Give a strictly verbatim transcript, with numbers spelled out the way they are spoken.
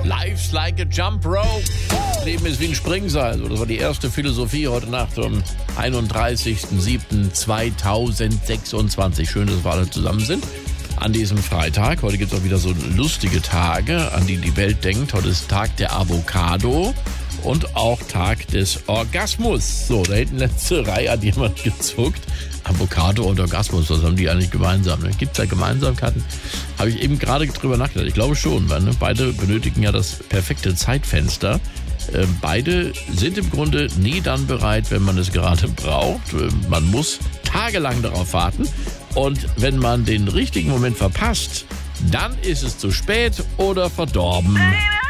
Life's like a jump rope. Das Leben ist wie ein Springseil. Das war die erste Philosophie heute Nacht um einunddreißigsten siebten zweitausendsechsundzwanzig. Schön, dass wir alle zusammen sind an diesem Freitag. Heute gibt es auch wieder so lustige Tage, an die die Welt denkt. Heute ist Tag der Avocado und auch Tag des Orgasmus. So, da hinten letzte Reihe hat jemand gezuckt. Avocado und Orgasmus, was haben die eigentlich gemeinsam? Ne? Gibt es da Gemeinsamkeiten? Habe ich eben gerade drüber nachgedacht. Ich glaube schon, weil ne? beide benötigen ja das perfekte Zeitfenster. Äh, beide sind im Grunde nie dann bereit, wenn man es gerade braucht. Äh, man muss tagelang darauf warten. Und wenn man den richtigen Moment verpasst, dann ist es zu spät oder verdorben.